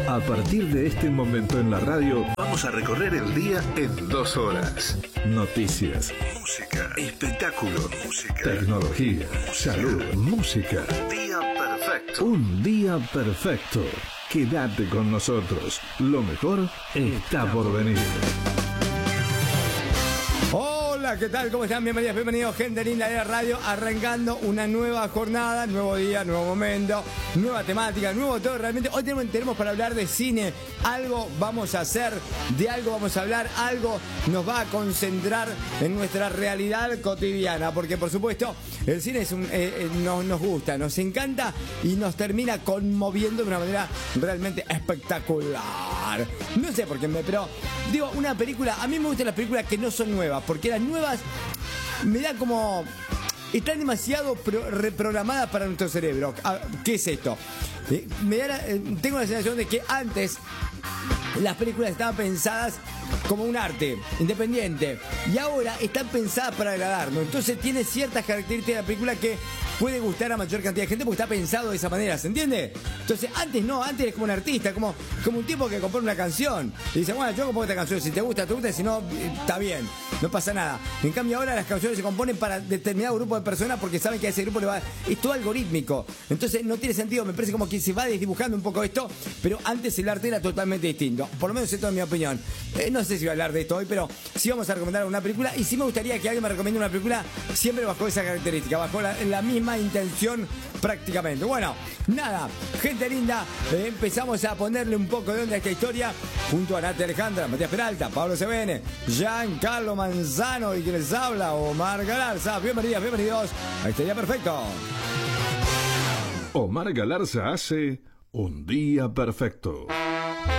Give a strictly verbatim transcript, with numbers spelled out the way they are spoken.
A partir de este momento en la radio, vamos a recorrer el día en dos horas. Noticias, música, espectáculo, música, tecnología, salud, música. Día perfecto. Un día perfecto. Quédate con nosotros. Lo mejor está por venir. Hola, ¿qué tal? ¿Cómo están? Bienvenidos, bienvenidos, gente linda de la radio, arrancando una nueva jornada, nuevo día, nuevo momento, nueva temática, nuevo todo. Realmente hoy tenemos, tenemos para hablar de cine, algo vamos a hacer, de algo vamos a hablar, algo nos va a concentrar en nuestra realidad cotidiana, porque por supuesto el cine es un, eh, eh, no, nos gusta, nos encanta y nos termina conmoviendo de una manera realmente espectacular. No sé por qué me, pero digo, una película, a mí me gustan las películas que no son nuevas, porque las nuevas me dan como... están demasiado pro, reprogramadas para nuestro cerebro. ¿Qué es esto? Eh, me da la, eh, tengo la sensación de que antes las películas estaban pensadas como un arte independiente y ahora están pensadas para agradarnos. Entonces tiene ciertas características de la película que puede gustar a mayor cantidad de gente porque está pensado de esa manera, ¿se entiende? Entonces antes no, antes eres como un artista, como, como un tipo que compone una canción y dice, bueno, yo compongo esta canción, si te gusta, te gusta, si no, está bien, no pasa nada. En cambio ahora las canciones se componen para determinado grupo de personas porque saben que a ese grupo le va, es todo algorítmico, entonces no tiene sentido, me parece como que se va desdibujando un poco esto, pero antes el arte era totalmente distinto, por lo menos esto es mi opinión. Eh, no sé si voy a hablar de esto hoy, pero sí vamos a recomendar una película y sí me gustaría que alguien me recomiende una película siempre bajo esa característica, bajo la, la misma intención prácticamente. Bueno, nada, gente linda, eh, empezamos a ponerle un poco de onda a esta historia junto a Nati Alejandra, Matías Peralta, Pablo Sebene, Giancarlo Manzano y quien les habla, Omar Galarza. Bienvenidas, bienvenidos a este día perfecto. Omar Galarza hace un día perfecto.